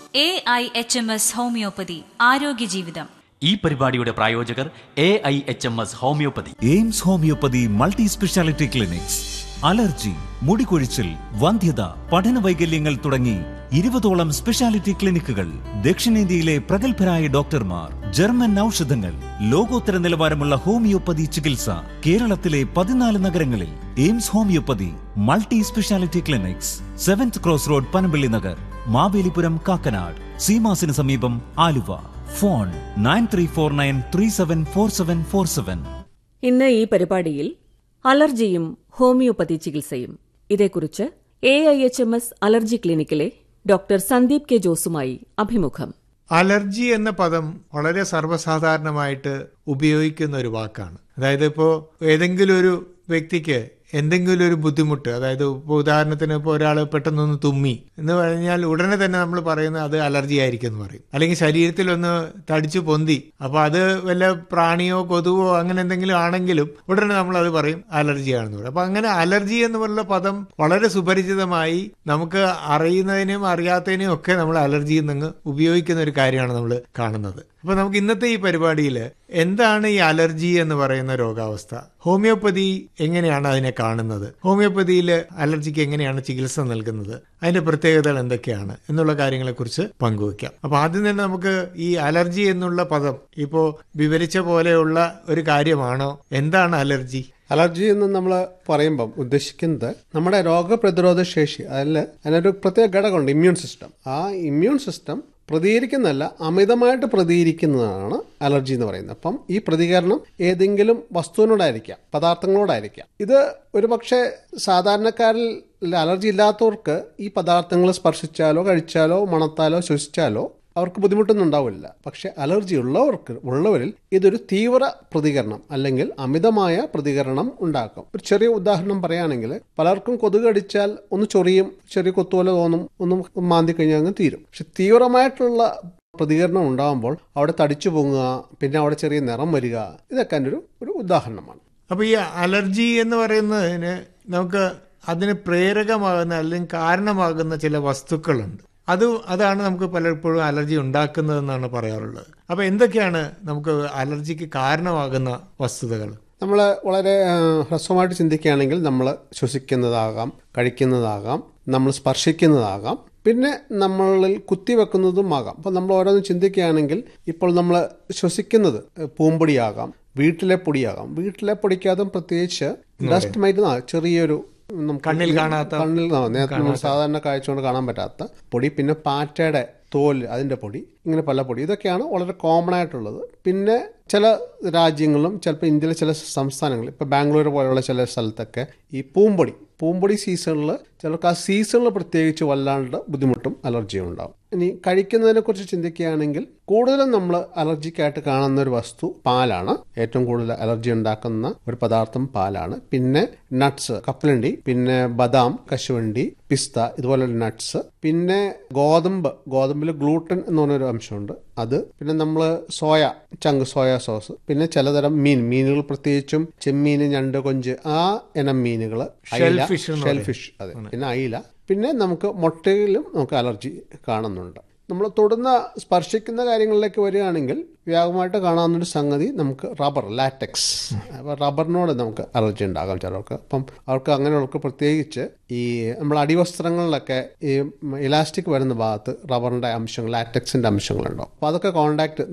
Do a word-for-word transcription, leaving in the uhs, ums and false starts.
A I H M S homeopathy ആരോഗ്യ ജീവിതം. ഈ പരിപാടിയുടെ പ്രായോജകർ A I H M S homeopathy. AIIMS homeopathy multi speciality clinics. Allergy, മുടികൊഴിച്ചിൽ, വന്ധ്യത, പഠന വൈകല്യങ്ങൾ തുടങ്ങി ഇരുപതോളം സ്പെഷ്യാലിറ്റി ക്ലിനിക്കുകൾ, ദക്ഷിണേന്ത്യയിലെ പ്രഗത്ഭരായ ഡോക്ടർമാർ, ജർമ്മൻ ഔഷധങ്ങൾ, ലോകോത്തര നിലവാരമുള്ള ഹോമിയോപ്പതി ചികിത്സ. കേരളത്തിലെ പതിനാല് നഗരങ്ങളിൽ AIIMS homeopathy multi speciality clinics. Seventh cross road, Panampilly Nagar, Mavelipuram, Kakkanad. സീമാസിന് സമീപം, Aluva. Phone nine three four nine three seven four seven four seven. ഇന്ന് ഈ പരിപാടിയിൽ അലർജിയും ഹോമിയോപ്പതി ചികിത്സയും ഇതേക്കുറിച്ച് A I H M S allergy ക്ലിനിക്കിലെ doctor Sandeep K ജോസുമായി അഭിമുഖം. അലർജി എന്ന പദം വളരെ സർവ്വസാധാരണമായിട്ട് ഉപയോഗിക്കുന്ന ഒരു വാക്കാണ്. അതായത് ഇപ്പോൾ ഏതെങ്കിലും ഒരു വ്യക്തിക്ക് എന്തെങ്കിലും ഒരു ബുദ്ധിമുട്ട്, അതായത് ഇപ്പോൾ ഉദാഹരണത്തിന് ഇപ്പോൾ ഒരാൾ പെട്ടെന്നൊന്ന് തുമ്മി എന്ന് പറഞ്ഞാൽ ഉടനെ തന്നെ നമ്മൾ പറയുന്നത് അത് അലർജി ആയിരിക്കും എന്ന് പറയും. അല്ലെങ്കിൽ ശരീരത്തിലൊന്ന് തടിച്ചു പൊന്തി, അപ്പോൾ അത് വല്ല പ്രാണിയോ കൊതുവോ അങ്ങനെ എന്തെങ്കിലും ആണെങ്കിലും ഉടനെ നമ്മൾ അത് പറയും അലർജിയാണെന്ന് പറയും. അപ്പം അങ്ങനെ അലർജി എന്ന് പറയുന്ന പദം വളരെ സുപരിചിതമായി നമുക്ക് അറിയുന്നതിനും അറിയാത്തതിനും ഒക്കെ നമ്മൾ അലർജി എന്നങ്ങ് ഉപയോഗിക്കുന്ന ഒരു കാര്യമാണ് നമ്മൾ കാണുന്നത്. അപ്പൊ നമുക്ക് ഇന്നത്തെ ഈ പരിപാടിയിൽ എന്താണ് ഈ അലർജി എന്ന് പറയുന്ന രോഗാവസ്ഥ, ഹോമിയോപ്പതി എങ്ങനെയാണ് അതിനെ കാണുന്നത്, ഹോമിയോപ്പതിയിൽ അലർജിക്ക് എങ്ങനെയാണ് ചികിത്സ നൽകുന്നത്, അതിന്റെ പ്രത്യേകതകൾ എന്തൊക്കെയാണ് എന്നുള്ള കാര്യങ്ങളെ കുറിച്ച് പങ്കുവയ്ക്കാം. അപ്പൊ ആദ്യം തന്നെ നമുക്ക് ഈ അലർജി എന്നുള്ള പദം ഇപ്പോ വിവരിച്ച പോലെയുള്ള ഒരു കാര്യമാണോ? എന്താണ് അലർജി? അലർജി എന്ന് നമ്മൾ പറയുമ്പം ഉദ്ദേശിക്കുന്നത് നമ്മുടെ രോഗപ്രതിരോധ ശേഷി, അതിൽ അതിനൊരു പ്രത്യേക ഘടകമുണ്ട്, ഇമ്മ്യൂൺ സിസ്റ്റം. ആ ഇമ്മ്യൂൺ സിസ്റ്റം പ്രതികരിക്കുന്നതല്ല, അമിതമായിട്ട് പ്രതികരിക്കുന്നതാണ് അലർജി എന്ന് പറയുന്നത്. അപ്പം ഈ പ്രതികരണം ഏതെങ്കിലും വസ്തുവിനോടായിരിക്കാം, പദാർത്ഥങ്ങളോടായിരിക്കാം. ഇത് ഒരുപക്ഷെ സാധാരണക്കാരിൽ അലർജി ഇല്ലാത്തവർക്ക് ഈ പദാർത്ഥങ്ങൾ സ്പർശിച്ചാലോ കഴിച്ചാലോ മണത്താലോ ശ്വസിച്ചാലോ അവർക്ക് ബുദ്ധിമുട്ടൊന്നും ഉണ്ടാവില്ല. പക്ഷെ അലർജി ഉള്ളവർക്ക് ഉള്ളവരിൽ ഇതൊരു തീവ്ര പ്രതികരണം അല്ലെങ്കിൽ അമിതമായ പ്രതികരണം ഉണ്ടാക്കും. ഒരു ചെറിയ ഉദാഹരണം പറയുകയാണെങ്കിൽ, പലർക്കും കൊതുക് കടിച്ചാൽ ഒന്ന് ചൊറിയും, ചെറിയ കൊത്തുപോലെ തോന്നും, ഒന്നും മാന്തി കഴിഞ്ഞാൽ അങ്ങ് തീരും. പക്ഷെ തീവ്രമായിട്ടുള്ള പ്രതികരണം ഉണ്ടാകുമ്പോൾ അവിടെ തടിച്ചു പൊങ്ങുക, പിന്നെ അവിടെ ചെറിയ നിറം വരിക, ഇതൊക്കെ എൻ്റെ ഒരു ഒരു ഉദാഹരണമാണ്. അപ്പോൾ ഈ അലർജി എന്ന് പറയുന്നതിന് നമുക്ക് അതിന് പ്രേരകമാകുന്ന അല്ലെങ്കിൽ കാരണമാകുന്ന ചില വസ്തുക്കളുണ്ട്. അത് അതാണ് നമുക്ക് പലപ്പോഴും അലർജി ഉണ്ടാക്കുന്നതെന്നാണ് പറയാറുള്ളത്. അപ്പോൾ എന്തൊക്കെയാണ് നമുക്ക് അലർജിക്ക് കാരണമാകുന്ന വസ്തുതകൾ? നമ്മൾ വളരെ ഹ്രസ്വമായിട്ട് ചിന്തിക്കുകയാണെങ്കിൽ, നമ്മൾ ശ്വസിക്കുന്നതാകാം, കഴിക്കുന്നതാകാം, നമ്മൾ സ്പർശിക്കുന്നതാകാം, പിന്നെ നമ്മളിൽ കുത്തിവെക്കുന്നതും ആകാം. അപ്പം നമ്മൾ ഓരോന്നും ചിന്തിക്കുകയാണെങ്കിൽ, ഇപ്പോൾ നമ്മൾ ശ്വസിക്കുന്നത് പൂമ്പൊടിയാകാം, വീട്ടിലെ പൊടിയാകാം. വീട്ടിലെ പൊടിക്കാതും പ്രത്യേകിച്ച് ഡസ്റ്റ് മൈറ്റ്, ചെറിയൊരു കണ്ണിൽ കാണാത്ത, കണ്ണിൽ നേരത്തെ നമ്മൾ സാധാരണ കാഴ്ച കൊണ്ട് കാണാൻ പറ്റാത്ത പൊടി, പിന്നെ പാറ്റയുടെ തോല്, അതിൻ്റെ പൊടി, ഇങ്ങനെ പല പൊടി, ഇതൊക്കെയാണ് വളരെ കോമൺ ആയിട്ടുള്ളത്. പിന്നെ ചില രാജ്യങ്ങളിലും ചിലപ്പോൾ ഇന്ത്യയിലെ ചില സംസ്ഥാനങ്ങളിൽ, ഇപ്പോൾ ബാംഗ്ലൂർ പോലെയുള്ള ചില സ്ഥലത്തൊക്കെ ഈ പൂമ്പൊടി പൂമ്പൊടി സീസണിൽ ചിലർക്ക് ആ സീസണിൽ പ്രത്യേകിച്ച് വല്ലാണ്ട് ബുദ്ധിമുട്ടും അലർജിയും ഉണ്ടാവും. ഇനി കഴിക്കുന്നതിനെ കുറിച്ച് ചിന്തിക്കുകയാണെങ്കിൽ, കൂടുതലും നമ്മൾ അലർജിക്കായിട്ട് കാണുന്ന ഒരു വസ്തു പാലാണ്. ഏറ്റവും കൂടുതൽ അലർജി ഉണ്ടാക്കുന്ന ഒരു പദാർത്ഥം പാലാണ്. പിന്നെ നട്ട്സ്, കപ്പലണ്ടി, പിന്നെ ബദാം, കശുവണ്ടി, പിസ്ത, ഇതുപോലുള്ള നട്ട്സ്, പിന്നെ ഗോതമ്പ്, ഗോതമ്പിൽ ഗ്ലൂട്ടൻ എന്ന് പറഞ്ഞൊരു അംശമുണ്ട്, അത്, പിന്നെ നമ്മൾ സോയ ചങ്ക്, സോയ സോസ്, പിന്നെ ചിലതരം മീൻ മീനുകൾ, പ്രത്യേകിച്ചും ചെമ്മീൻ, ഞണ്ട്, കൊഞ്ച്, ആ ഇനം മീനുകൾ, അയില, ഷെൽഫിഷ്, അതെ, പിന്നെ അയില, പിന്നെ നമുക്ക് മുട്ടയിലും നമുക്ക് അലർജി കാണുന്നുണ്ട്. നമ്മൾ തൊടുന്ന സ്പർശിക്കുന്ന കാര്യങ്ങളിലേക്ക് വരികയാണെങ്കിൽ വ്യാപകമായിട്ട് കാണാവുന്നൊരു സംഗതി നമുക്ക് റബ്ബർ, ലാറ്റക്സ്. അപ്പോൾ റബ്ബറിനോട് നമുക്ക് അലർജി ഉണ്ടാകാം ചിലർക്ക്. അപ്പം അവർക്ക് അങ്ങനെയുള്ളവർക്ക് പ്രത്യേകിച്ച് ഈ നമ്മൾ അടിവസ്ത്രങ്ങളിലൊക്കെ ഈ ഇലാസ്റ്റിക് വരുന്ന ഭാഗത്ത് റബ്ബറിൻ്റെ അംശങ്ങൾ, ലാറ്റക്സിൻ്റെ അംശങ്ങളുണ്ടാവും. അപ്പോൾ അതൊക്കെ കോണ്ടാക്ട്